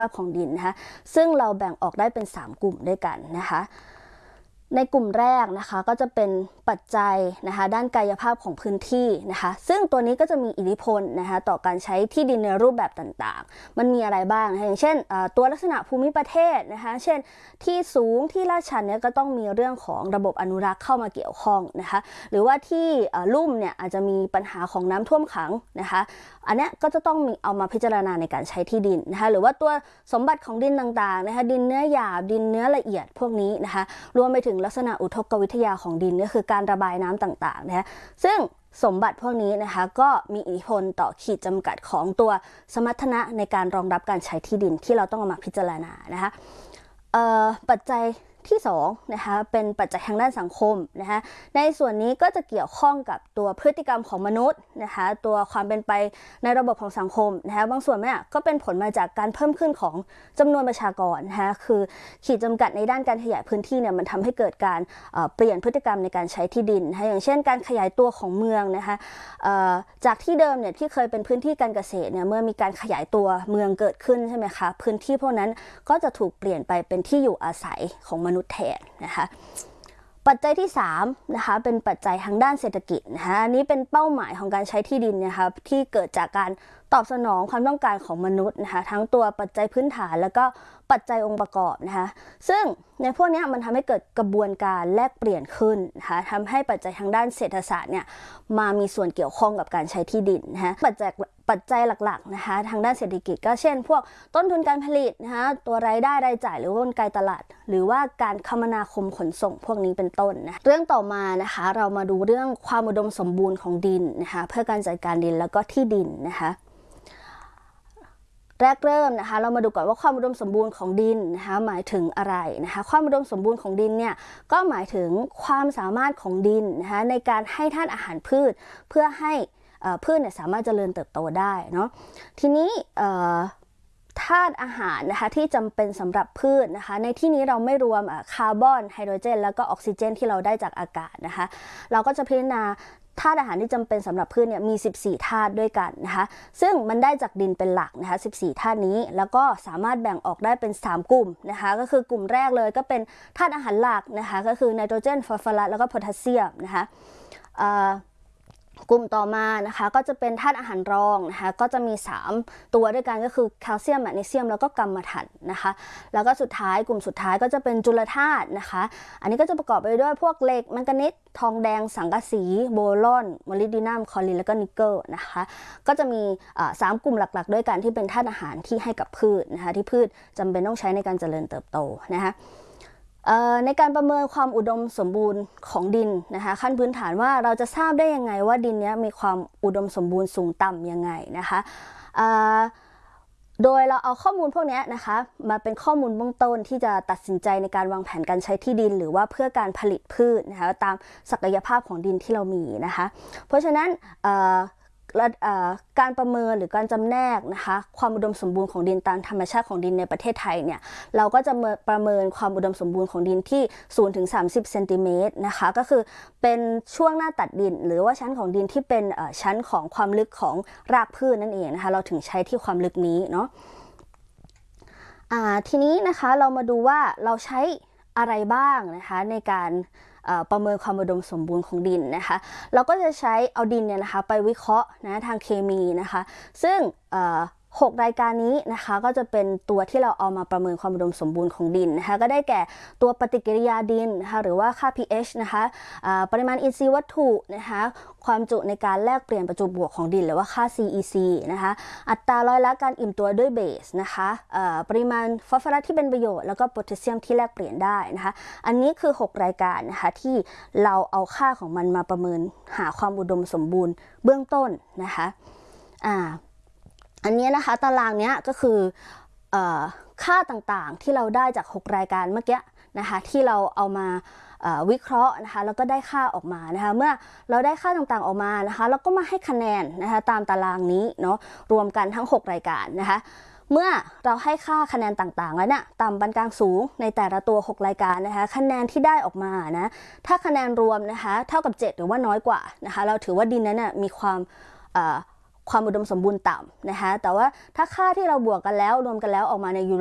ของดินนะคะซึ่งเราแบ่งออกได้เป็น3กลุ่มด้วยกันนะคะในกลุ่มแรกนะคะก็จะเป็นปัจจัยนะคะด้านกายภาพของพื้นที่นะคะซึ่งตัวนี้ก็จะมีอิทธิพลนะคะต่อการใช้ที่ดินในรูปแบบต่างๆมันมีอะไรบ้างนะอย่างเช่นตัวลักษณะภูมิประเทศนะคะเช่นที่สูงที่ลาดชันเนี่ยก็ต้องมีเรื่องของระบบอนุรักษ์เข้ามาเกี่ยวข้องนะคะหรือว่าที่ลุ่มเนี่ยอาจจะมีปัญหาของน้ำท่วมขังนะคะอันนี้ก็จะต้องมีเอามาพิจารณาในการใช้ที่ดินนะคะหรือว่าตัวสมบัติของดินต่างๆนะคะดินเนื้อหยาบดินเนื้อละเอียดพวกนี้นะคะรวมไปถึงลักษณะอุทกวิทยาของดินก็คือการระบายน้ำต่างๆนะคะซึ่งสมบัติพวกนี้นะคะก็มีอิทธิพลต่อขีดจำกัดของตัวสมรรถนะในการรองรับการใช้ที่ดินที่เราต้องเอามาพิจารณานะคะปัจจัยที่2นะคะเป็นปัจจัยทางด้านสังคมนะคะในส่วนนี้ก็จะเกี่ยวข้องกับตัวพฤติกรรมของมนุษย์นะคะตัวความเป็นไปในระบบของสังคมนะคะบางส่วนเนี่ยก็เป็นผลมาจากการเพิ่มขึ้นของจำนวนประชากรนะคะคือขีดจำกัดในด้านการขยายพื้นที่เนี่ยมันทำให้เกิดการเปลี่ยนพฤติกรรมในการใช้ที่ดินนะคะอย่างเช่นการขยายตัวของเมืองนะคะจากที่เดิมเนี่ยที่เคยเป็นพื้นที่การเกษตรเนี่ยเมื่อมีการขยายตัวเมืองเกิดขึ้นใช่ไหมคะพื้นที่พวกนั้นก็จะถูกเปลี่ยนไปเป็นที่อยู่อาศัยของมนุษย์แทนนะคะปัจจัยที่3นะคะเป็นปัจจัยทางด้านเศรษฐกิจนะคะอันนี้เป็นเป้าหมายของการใช้ที่ดินนะคะที่เกิดจากการตอบสนองความต้องการของมนุษย์นะคะทั้งตัวปัจจัยพื้นฐานแล้วก็ปัจจัยองค์ประกอบนะคะซึ่งในพวกนี้มันทำให้เกิดกระบวนการแลกเปลี่ยนขึ้นนะคะทำให้ปัจจัยทางด้านเศรษฐศาสตร์เนี่ยมามีส่วนเกี่ยวข้องกับการใช้ที่ดินนะคะปัจจัยหลักๆนะคะทางด้านเศรษฐกิจก็เช่นพวกต้นทุนการผลิตนะคะตัวรายได้รายจ่ายหรือว่ากลไกตลาดหรือว่าการคมนาคมขนส่งพวกนี้เป็นต้นนะเรื่องต่อมานะคะเรามาดูเรื่องความอุดมสมบูรณ์ของดินนะคะเพื่อการจัดการดินแล้วก็ที่ดินนะคะแรกเริ่มนะคะเรามาดูก่อนว่าความอุดมสมบูรณ์ของดินนะคะหมายถึงอะไรนะคะความอุดมสมบูรณ์ของดินเนี่ยก็หมายถึงความสามารถของดินนะคะในการให้ธาตุอาหารพืชเพื่อให้พืชเนี่ยสามารถเจริญเติบโตได้เนาะทีนี้ธาตุอาหารนะคะที่จำเป็นสำหรับพืชนะคะในที่นี้เราไม่รวมคาร์บอนไฮโดรเจนแล้วก็ออกซิเจนที่เราได้จากอากาศนะคะเราก็จะพิจารณาธาตุอาหารที่จำเป็นสำหรับพืชเนี่ยมี14ธาตุด้วยกันนะคะซึ่งมันได้จากดินเป็นหลักนะคะ14ธาตุนี้แล้วก็สามารถแบ่งออกได้เป็น3กลุ่มนะคะก็คือกลุ่มแรกเลยก็เป็นธาตุอาหารหลักนะคะก็คือไนโตรเจนฟอสฟอรัสแล้วก็โพแทสเซียมนะคะกลุ่มต่อมานะคะก็จะเป็นธาตุอาหารรองนะคะก็จะมี3ตัวด้วยกันก็คือแคลเซียมแมกนีเซียมแล้วก็กัมมันถันนะคะแล้วก็กลุ่มสุดท้ายก็จะเป็นจุลธาตุนะคะอันนี้ก็จะประกอบไปด้วยพวกเหล็กแมงกานีสทองแดงสังกะสีโบรอนโมลิบดีนัมคอลินแล้วก็นิกเกิลนะคะก็จะมี3กลุ่มหลักๆด้วยกันที่เป็นธาตุอาหารที่ให้กับพืชนะคะที่พืชจำเป็นต้องใช้ในการเจริญเติบโตนะคะในการประเมินความอุดมสมบูรณ์ของดินนะคะขั้นพื้นฐานว่าเราจะทราบได้ยังไงว่าดินนี้มีความอุดมสมบูรณ์สูงต่ำยังไงนะคะโดยเราเอาข้อมูลพวกนี้นะคะมาเป็นข้อมูลเบื้องต้นที่จะตัดสินใจในการวางแผนการใช้ที่ดินหรือว่าเพื่อการผลิตพืชนะคะตามศักยภาพของดินที่เรามีนะคะเพราะฉะนั้นการประเมินหรือการจำแนกนะคะความอุดมสมบูรณ์ของดินตามธรรมชาติของดินในประเทศไทยเนี่ยเราก็จะประเมินความอุดมสมบูรณ์ของดินที่0-30 เซนติเมตรนะคะก็คือเป็นช่วงหน้าตัดดินหรือว่าชั้นของดินที่เป็นชั้นของความลึกของรากพืชนั่นเองนะคะเราถึงใช้ที่ความลึกนี้เนาะทีนี้นะคะเรามาดูว่าเราใช้อะไรบ้างนะคะในการประเมินความอุดมสมบูรณ์ของดินนะคะเราก็จะใช้เอาดินเนี่ยนะคะไปวิเคราะห์นะทางเคมีนะคะซึ่ง6รายการนี้นะคะก็จะเป็นตัวที่เราเอามาประเมินความอุดมสมบูรณ์ของดินนะคะก็ได้แก่ตัวปฏิกิริยาดินนะคะหรือว่าค่า pH นะคะปริมาณอินทรีย์วัตถุนะคะความจุในการแลกเปลี่ยนประจุบวกของดินหรือว่าค่า CEC นะคะอัตราร้อยละการอิ่มตัวด้วยเบสนะคะปริมาณฟอสฟอรัสที่เป็นประโยชน์แล้วก็โพแทสเซียมที่แลกเปลี่ยนได้นะคะอันนี้คือ6รายการนะคะที่เราเอาค่าของมันมาประเมินหาความอุดมสมบูรณ์เบื้องต้นนะคะอันนี้นะคะตารางนี้ก็คือค่าต่างๆที่เราได้จาก6รายการเมื่อกี้นะคะที่เราเอามาวิเคราะห์นะคะแล้วก็ได้ค่าออกมานะคะเมื่อเราได้ค่าต่างๆออกมานะคะเราก็มาให้คะแนนนะคะตามตารางนี้เนาะรวมกันทั้ง6รายการนะคะเมื่อเราให้ค่าคะแนนต่างๆแล้วเนี่ยต่ำปานกลางสูงในแต่ละตัว6รายการนะคะคะแนนที่ได้ออกมานะถ้าคะแนนรวมนะคะเท่ากับ7หรือว่าน้อยกว่านะคะเราถือว่าดินนั้นมีความความอุดมสมบูรณ์ต่ำนะคะแต่ว่าถ้าค่าที่เราบวกกันแล้วรวมกันแล้วออกมาในยูโร